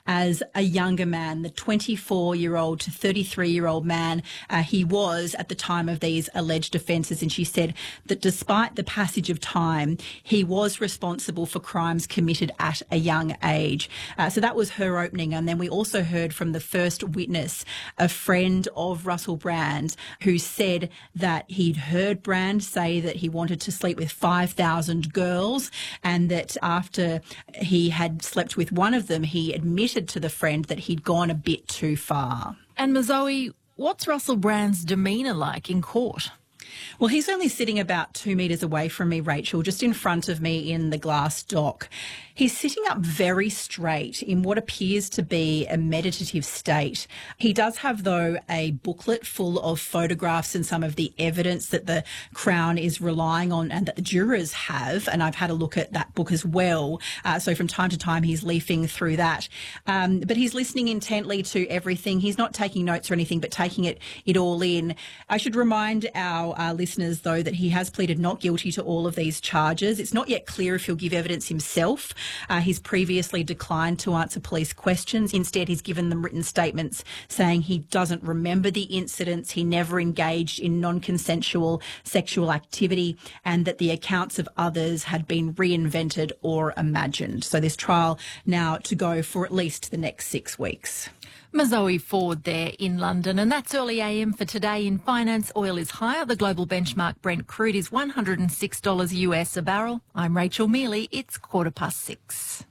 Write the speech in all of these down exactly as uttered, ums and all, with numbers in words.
as a younger man, the twenty-four-year-old to thirty-three-year-old man uh, he was at the time of these alleged offences. And she said that despite the passage of time, he was responsible for crimes committed at a young age. Uh, so that was her opening. And then we also heard from the first witness, a friend of Russell Brand, who said that he'd heard Brand say that he wanted to sleep with five thousand girls, and that after he had slept with one of them, he admitted to the friend that he'd gone a bit too far. And Mazoe, what's Russell Brand's demeanour like in court? Well, he's only sitting about two metres away from me, Rachel, just in front of me in the glass dock. He's sitting up very straight in what appears to be a meditative state. He does have, though, a booklet full of photographs and some of the evidence that the Crown is relying on and that the jurors have, and I've had a look at that book as well. Uh, so from time to time he's leafing through that. Um, but he's listening intently to everything. He's not taking notes or anything, but taking it, it all in. I should remind our uh, listeners, though, that he has pleaded not guilty to all of these charges. It's not yet clear if he'll give evidence himself. Uh, he's previously declined to answer police questions. Instead, he's given them written statements saying he doesn't remember the incidents, he never engaged in non-consensual sexual activity, and that the accounts of others had been reinvented or imagined. So this trial now to go for at least the next six weeks. Mazoe Ford there in London. And that's early A M for today. In finance, oil is higher. The global benchmark Brent crude is one hundred six dollars U S a barrel. I'm Rachel Mealy. It's quarter past six.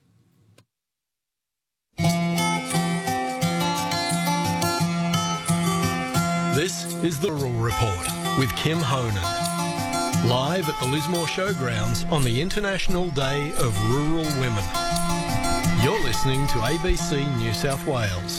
This is the Rural Report with Kim Honan. Live at the Lismore Showgrounds on the International Day of Rural Women. You're listening to A B C New South Wales.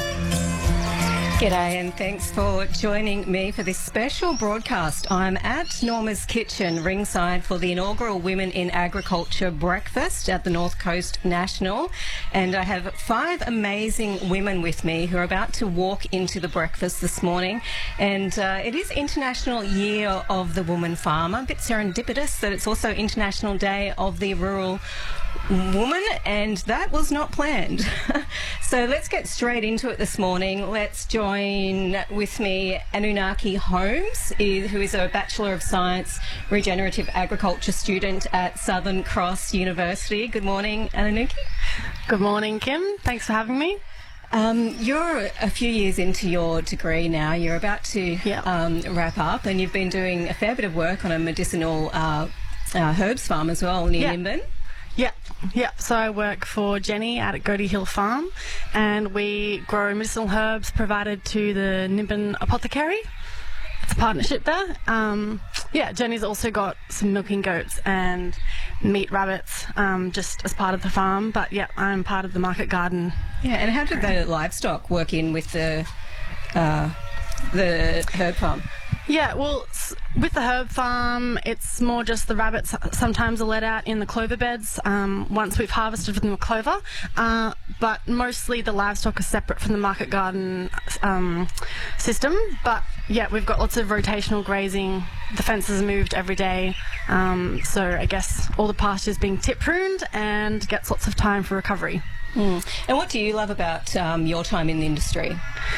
G'day and thanks for joining me for this special broadcast. I'm at Norma's Kitchen, ringside for the inaugural Women in Agriculture breakfast at the North Coast National, and I have five amazing women with me who are about to walk into the breakfast this morning. And uh, it is International Year of the Woman Farmer. A bit serendipitous that it's also International Day of the Rural Woman, and that was not planned. So let's get straight into it this morning. Let's join with me Anunnaki Holmes, who is a Bachelor of Science Regenerative Agriculture student at Southern Cross University. Good morning, Anunnaki. Good morning, Kim. Thanks for having me. Um, you're a few years into your degree now. You're about to Yep. um, wrap up, and you've been doing a fair bit of work on a medicinal uh, uh, herbs farm as well near Yeah. Nimbin. Yeah, yeah. So I work for Jenny out at Goaty Hill Farm, and we grow medicinal herbs provided to the Nimbin Apothecary. It's a partnership there. Um, yeah, Jenny's also got some milking goats and meat rabbits um, just as part of the farm. But yeah, I'm part of the market garden. Yeah, and how did the livestock work in with the uh, the herb farm? Yeah, well, s- with the herb farm, it's more just the rabbits sometimes are let out in the clover beds um, once we've harvested from the clover, uh, but mostly the livestock is separate from the market garden um, system. But yeah, we've got lots of rotational grazing. The fences are moved every day, um, so I guess all the pastures being tip pruned and gets lots of time for recovery. Mm. And what do you love about um, your time in the industry?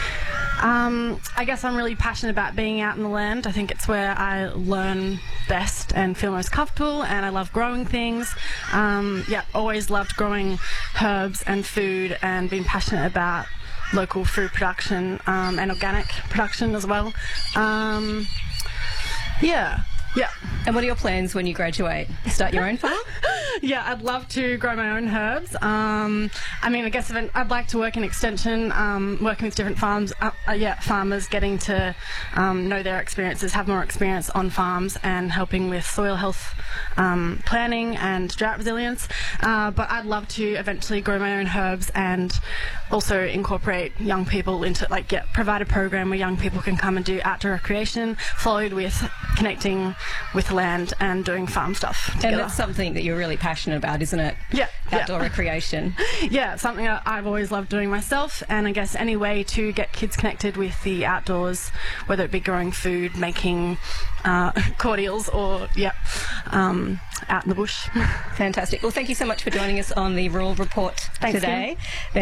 Um, I guess I'm really passionate about being out in the land. I think it's where I learn best and feel most comfortable, and I love growing things. Um, yeah, always loved growing herbs and food and being passionate about local food production um, and organic production as well. Um, yeah, yeah. And what are your plans when you graduate? Start your own farm? Yeah, I'd love to grow my own herbs. Um, I mean, I guess if I'd like to work in extension, um, working with different farms, uh, uh, yeah, farmers, getting to um, know their experiences, have more experience on farms, and helping with soil health um, planning and drought resilience. Uh, but I'd love to eventually grow my own herbs and also incorporate young people into, like, yeah, provide a program where young people can come and do outdoor recreation, followed with connecting with the land and doing farm stuff together. And that's something that you're really passionate about, isn't it? Yeah. Outdoor yeah. recreation. Yeah, it's something that I've always loved doing myself, and I guess any way to get kids connected with the outdoors, whether it be growing food, making uh, cordials, or, yeah, um, out in the bush. Fantastic. Well, thank you so much for joining us on the Rural Report Thanks, today.